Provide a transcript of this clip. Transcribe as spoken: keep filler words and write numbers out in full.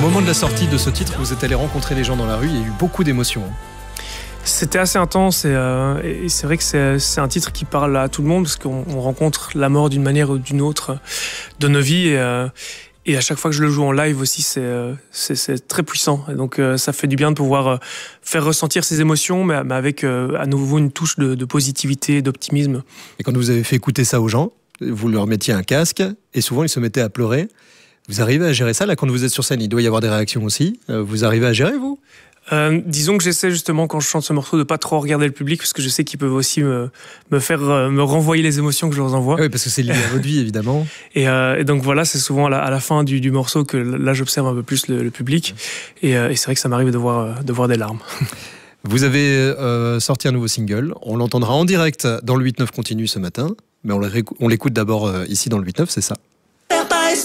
moment de la sortie de ce titre, vous êtes allé rencontrer les gens dans la rue, il y a eu beaucoup d'émotions. C'était assez intense et, euh, et c'est vrai que c'est, c'est un titre qui parle à tout le monde parce qu'on on rencontre la mort d'une manière ou d'une autre de nos vies et, euh, et à chaque fois que je le joue en live aussi c'est, c'est, c'est très puissant et donc euh, ça fait du bien de pouvoir euh, faire ressentir ces émotions mais, mais avec euh, à nouveau une touche de, de positivité, d'optimisme. Et quand vous avez fait écouter ça aux gens, vous leur mettiez un casque et souvent ils se mettaient à pleurer. Vous arrivez à gérer ça là quand vous êtes sur scène? Il doit y avoir des réactions aussi. Vous arrivez à gérer vous? Euh, disons que j'essaie justement quand je chante ce morceau de pas trop regarder le public parce que je sais qu'ils peuvent aussi me, me faire euh, me renvoyer les émotions que je leur envoie. Oui, parce que c'est lié à votre vie évidemment. Et, euh, et donc voilà, c'est souvent à la, à la fin du, du morceau que là j'observe un peu plus le, le public et, euh, et c'est vrai que ça m'arrive de voir, de voir des larmes. Vous avez euh, sorti un nouveau single, on l'entendra en direct dans le huit neuf continue ce matin, mais on l'écoute d'abord euh, ici dans le huit neuf, c'est ça.